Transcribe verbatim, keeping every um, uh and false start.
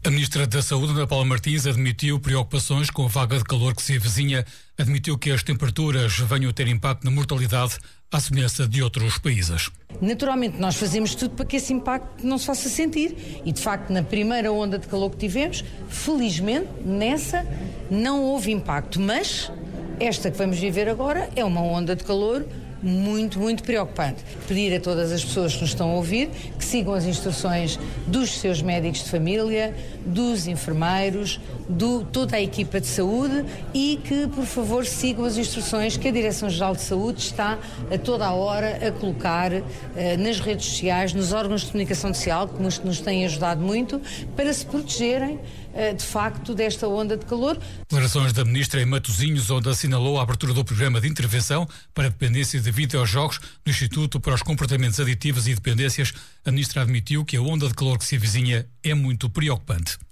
A Ministra da Saúde, Ana Paula Martins, admitiu preocupações com a vaga de calor que se avizinha, admitiu que as temperaturas venham a ter impacto na mortalidade, à semelhança de outros países. Naturalmente, nós fazemos tudo para que esse impacto não se faça sentir e, de facto, na primeira onda de calor que tivemos, felizmente, nessa não houve impacto, mas esta que vamos viver agora é uma onda de calor muito, muito preocupante. Pedir a todas as pessoas que nos estão a ouvir que sigam as instruções dos seus médicos de família, dos enfermeiros, de toda a equipa de saúde e que, por favor, sigam as instruções que a Direção-Geral de Saúde está a toda a hora a colocar uh, nas redes sociais, nos órgãos de comunicação social, que nos, nos têm ajudado muito, para se protegerem uh, de facto desta onda de calor. Declarações da Ministra em Matosinhos, onde assinalou a abertura do programa de intervenção para a dependência de videojogos do Instituto para os Comportamentos Aditivos e Dependências. A Ministra admitiu que a onda de calor que se avizinha é muito preocupante.